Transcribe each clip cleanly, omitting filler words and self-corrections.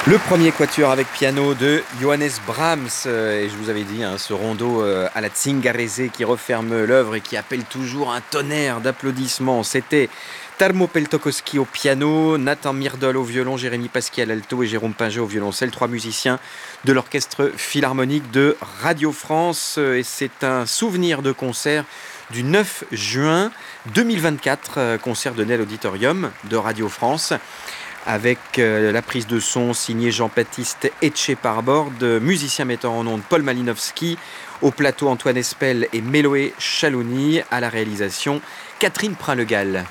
Le premier quatuor avec piano de Johannes Brahms, et je vous avais dit, ce rondo à la Zingarese qui referme l'œuvre et qui appelle toujours un tonnerre d'applaudissements. C'était Tarmo Peltokoski au piano, Nathan Myrdal au violon, Jérémy Pasquier à l'alto et Jérôme Pinger au violoncelle, 3 musiciens de l'Orchestre Philharmonique de Radio France. Et c'est un souvenir de concert du 9 juin 2024, concert donné à l'Auditorium de Radio France, avec la prise de son signée Jean-Baptiste Etcheparbord, musicien metteur en ondes Paul Malinowski, au plateau Antoine Espel et Méloé Chalouni, à la réalisation Catherine Prin-Legal.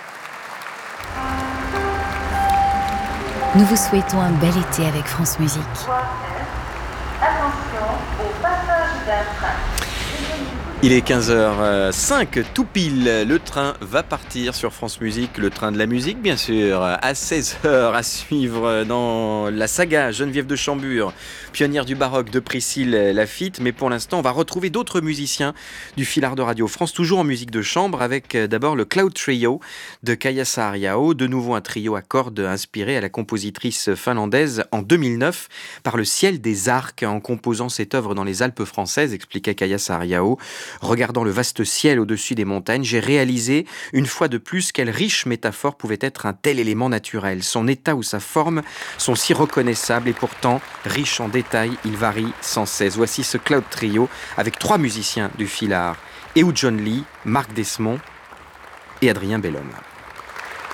Nous vous souhaitons un bel été avec France Musique. Attention au passage d'un train. Il est 15h05, tout pile, le train va partir sur France Musique, le train de la musique bien sûr, à 16h à suivre dans la saga Geneviève de Chambure, pionnière du baroque de Priscille Laffitte, mais pour l'instant on va retrouver d'autres musiciens du Filard de Radio France, toujours en musique de chambre, avec d'abord le Cloud Trio de Kaija Saariaho, de nouveau un trio à cordes inspiré à la compositrice finlandaise en 2009 par le Ciel des Arcs, en composant cette œuvre dans les Alpes françaises, expliquait Kaija Saariaho. Regardant le vaste ciel au-dessus des montagnes, j'ai réalisé une fois de plus quelle riche métaphore pouvait être un tel élément naturel. Son état ou sa forme sont si reconnaissables et pourtant riches en détails, il varie sans cesse. Voici ce Cloud Trio avec 3 musiciens du Filard, Ehud John Lee, Marc Desmond et Adrien Bellhomme.